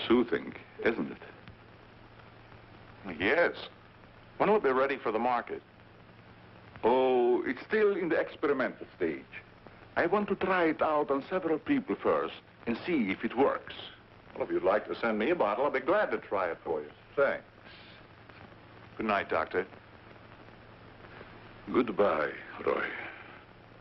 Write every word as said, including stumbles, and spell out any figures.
soothing, isn't it? Yes. When will it be ready for the market? Oh, it's still in the experimental stage. I want to try it out on several people first and see if it works. Well, if you'd like to send me a bottle, I'll be glad to try it for you. Thanks. Good night, Doctor. Goodbye, Roy.